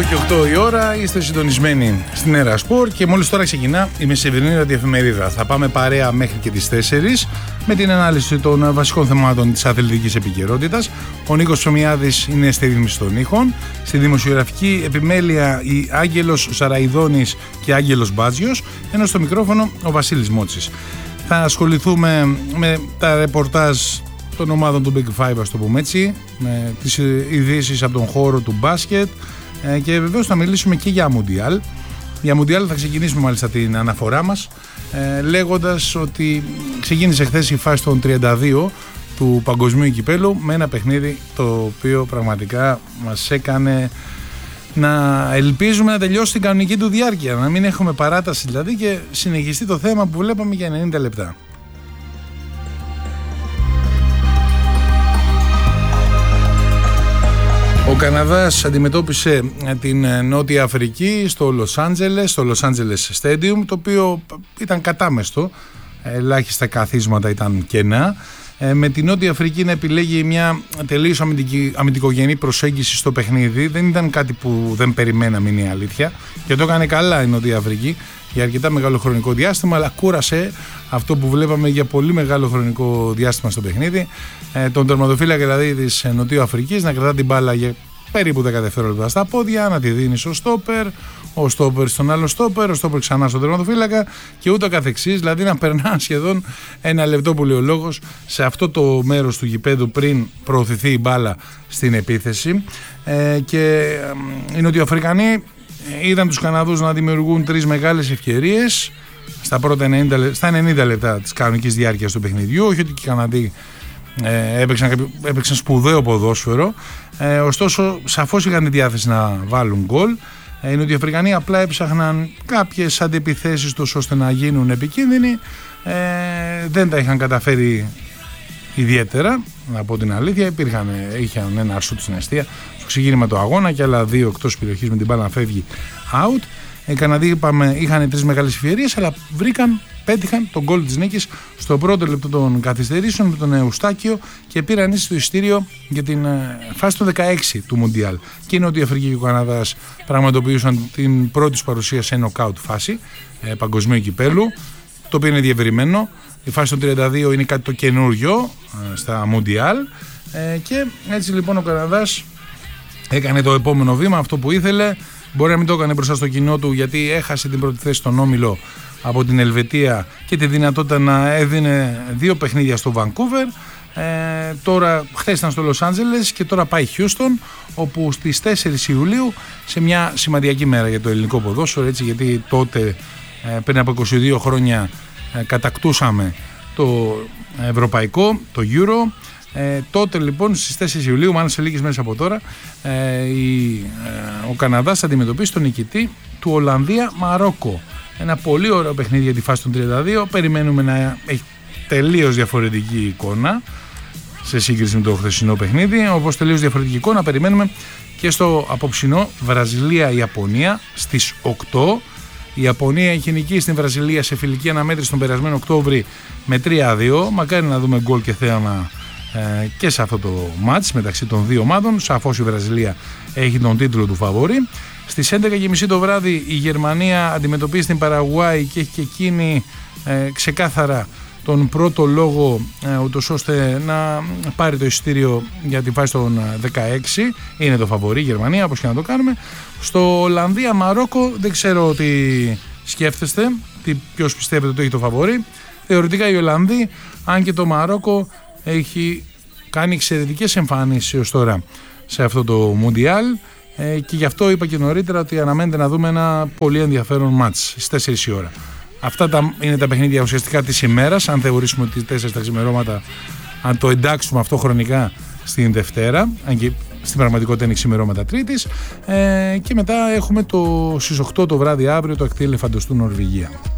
και 8 η ώρα, είστε συντονισμένοι στην Έρα Σπορ και μόλις τώρα ξεκινά η μεσημερινή ραδιοεφημερίδα. Θα πάμε παρέα μέχρι και τις 4 με την ανάλυση των βασικών θεμάτων της αθλητικής επικαιρότητας. Ο Νίκος Ψωμιάδης είναι στη ρύθμιση των ήχων. Στη δημοσιογραφική επιμέλεια η Άγγελος Σαραϊδόνης και Άγγελος Μπάτζιος, ενώ στο μικρόφωνο ο Βασίλης Μότσης. Θα ασχοληθούμε με τα ρεπορτάζ των ομάδων του Big Five, ας το πούμε έτσι, με τις ειδήσεις από τον χώρο του μπάσκετ και βεβαίως θα μιλήσουμε και για Μουντιάλ. Για Μουντιάλ θα ξεκινήσουμε μάλιστα την αναφορά μας λέγοντας ότι ξεκίνησε χθες η φάση των 32 του Παγκοσμίου Κυπέλου με ένα παιχνίδι το οποίο πραγματικά μας έκανε να ελπίζουμε να τελειώσει την κανονική του διάρκεια, να μην έχουμε παράταση δηλαδή και συνεχιστεί το θέμα που βλέπαμε για 90 λεπτά. Ο Καναδάς αντιμετώπισε την Νότια Αφρική στο Los Angeles Stadium, το οποίο ήταν κατάμεστο, ελάχιστα καθίσματα ήταν κενά, με την Νότια Αφρική να επιλέγει μια τελείως αμυντικογενή προσέγγιση στο παιχνίδι. Δεν ήταν κάτι που δεν περιμέναμε, είναι η αλήθεια, και το έκανε καλά η Νότια Αφρική για αρκετά μεγάλο χρονικό διάστημα, αλλά κούρασε αυτό που βλέπαμε για πολύ μεγάλο χρονικό διάστημα στο παιχνίδι, τον τερματοφύλακα δηλαδή της Νοτιού Αφρικής να κρατά την μπάλα για περίπου 10 δευτερόλεπτα στα πόδια, να τη δίνει στο στόπερ, ο στόπερ στον άλλο στόπερ, ο στόπερ ξανά στον τερματοφύλακα και ούτω καθεξής, δηλαδή να περνά σχεδόν ένα λεπτό που λέει ο λόγος σε αυτό το μέρος του γηπέδου πριν προωθηθεί η μπάλα στην επίθεση. Και οι Νοτιοαφρικανοί είδαν τους Καναδούς να δημιουργούν 3 μεγάλες ευκαιρίες στα 90 λεπτά της κανονικής διάρκειας του παιχνιδιού. Όχι ότι οι Καναδοί έπαιξαν σπουδαίο ποδόσφαιρο, ωστόσο σαφώς είχαν τη διάθεση να βάλουν γκολ. Οι Νοτιοαφρικανοί απλά έψαχναν κάποιες αντιπιθέσεις τους ώστε να γίνουν επικίνδυνοι, δεν τα είχαν καταφέρει ιδιαίτερα, να πω την αλήθεια. Είχαν ένα σουτ στην αιστεία στο ξεκίνημα του αγώνα και άλλα 2 εκτός περιοχής με την μπάλα να φεύγει out. Οι Καναδοί είχαν 3 μεγάλες ευκαιρίες, αλλά πέτυχαν τον γκολ της νίκης στο πρώτο λεπτό των καθυστερήσεων με τον Εουστάκιο και πήραν ίσως το εισιτήριο για την φάση του 16 του Μουντιάλ. Και η Νότια Αφρική και ο Καναδάς πραγματοποιούσαν την πρώτη τους παρουσία σε νοκάουτ φάση παγκοσμίου κυπέλου, το οποίο είναι διευρυμένο. Η φάση των 32 είναι κάτι το καινούριο στα Μουντιάλ και έτσι λοιπόν ο Καναδάς έκανε το επόμενο βήμα, αυτό που ήθελε. Μπορεί να μην το έκανε μπροστά στο κοινό του, γιατί έχασε την πρώτη θέση στον όμιλο από την Ελβετία και τη δυνατότητα να έδινε 2 παιχνίδια στο Βανκούβερ. Τώρα χθες ήταν στο Λος Άντζελες και τώρα πάει Χιούστον, όπου στις 4 Ιουλίου, σε μια σημαντική μέρα για το ελληνικό ποδόσφαιρο, έτσι, γιατί τότε πριν από 22 χρόνια κατακτούσαμε το ευρωπαϊκό, το Euro. Τότε λοιπόν στις 4 Ιουλίου, μάλλον σε λίγες μέρες από τώρα, ο Καναδάς θα αντιμετωπίσει τον νικητή του Ολλανδία-Μαρόκο. Ένα πολύ ωραίο παιχνίδι για τη φάση των 32. Περιμένουμε να έχει τελείως διαφορετική εικόνα σε σύγκριση με το χθεσινό παιχνίδι. Όπως τελείως διαφορετική εικόνα περιμένουμε και στο απόψινό Βραζιλία-Ιαπωνία στις 8. Η Ιαπωνία έχει νικήσει στην Βραζιλία σε φιλική αναμέτρηση τον περασμένο Οκτώβρη με 3-2. Μακάρι να δούμε γκολ και θέαμα και σε αυτό το μάτς μεταξύ των δύο ομάδων. Σαφώς η Βραζιλία έχει τον τίτλο του φαβορί. Στις 11.30 το βράδυ η Γερμανία αντιμετωπίζει την Παραγουάη και έχει και εκείνη ξεκάθαρα τον πρώτο λόγο ούτως ώστε να πάρει το εισιτήριο για τη φάση των 16. Είναι το φαβορί η Γερμανία, όπως και να το κάνουμε. Στο Ολλανδία-Μαρόκο δεν ξέρω τι σκέφτεστε, ποιος πιστεύετε ότι έχει το φαβορί. Θεωρητικά οι Ολλανδοί, αν και το Μαρόκο έχει κάνει εξαιρετικές εμφανίσεις έως τώρα σε αυτό το Μουντιάλ, και γι' αυτό είπα και νωρίτερα ότι αναμένεται να δούμε ένα πολύ ενδιαφέρον μάτς στις 4 η ώρα. Αυτά είναι τα παιχνίδια ουσιαστικά της ημέρας, αν θεωρήσουμε ότι 4 τα ξημερώματα, αν το εντάξουμε αυτό χρονικά στην Δευτέρα, αν και στην πραγματικότητα είναι ξημερώματα Τρίτης, και μετά έχουμε στις 8 το βράδυ αύριο το ακτή ελεφαντοστού Νορβηγία.